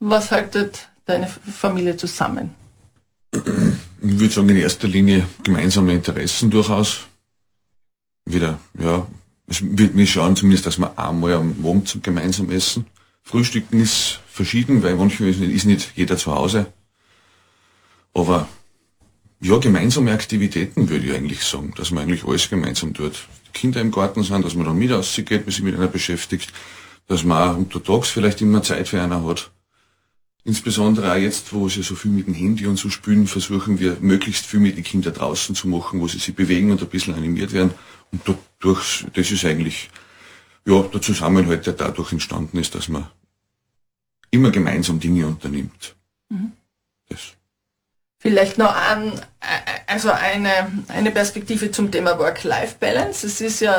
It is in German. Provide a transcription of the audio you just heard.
Was haltet deine Familie zusammen? Ich würde sagen, in erster Linie gemeinsame Interessen durchaus. Wieder, ja, wir schauen zumindest, dass wir einmal am Abend zum gemeinsam essen. Frühstücken ist verschieden, weil manchmal ist nicht jeder zu Hause. Aber ja, gemeinsame Aktivitäten würde ich eigentlich sagen, dass man eigentlich alles gemeinsam tut. Die Kinder im Garten sind, dass man dann mit rausgeht, man sich mit einer beschäftigt, dass man auch untertags vielleicht immer Zeit für einer hat. Insbesondere auch jetzt, wo sie so viel mit dem Handy und so spielen, versuchen wir möglichst viel mit den Kindern draußen zu machen, wo sie sich bewegen und ein bisschen animiert werden. Und dadurch, das ist eigentlich, ja, der Zusammenhalt, der dadurch entstanden ist, dass man immer gemeinsam Dinge unternimmt. Mhm. Das. Vielleicht noch eine Perspektive zum Thema Work-Life-Balance. Es ist ja